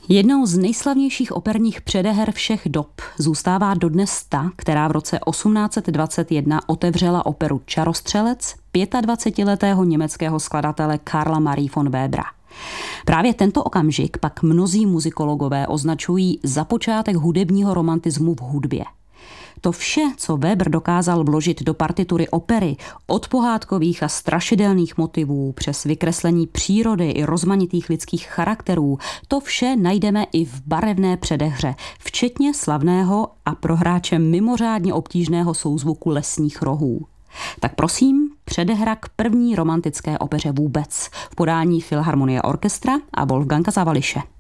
Jednou z nejslavnějších operních předeher všech dob zůstává dodnes ta, která v roce 1821 otevřela operu Čarostřelec 25letého německého skladatele Karla Marie von Webera. Právě tento okamžik pak mnozí muzikologové označují za počátek hudebního romantismu v hudbě. To vše, co Weber dokázal vložit do partitury opery, od pohádkových a strašidelných motivů přes vykreslení přírody i rozmanitých lidských charakterů, to vše najdeme i v barevné předehře, včetně slavného a pro hráče mimořádně obtížného souzvuku lesních rohů. Tak prosím, předehra k první romantické opeře vůbec v podání Filharmonie Orchestra a Wolfganga Sawallisze.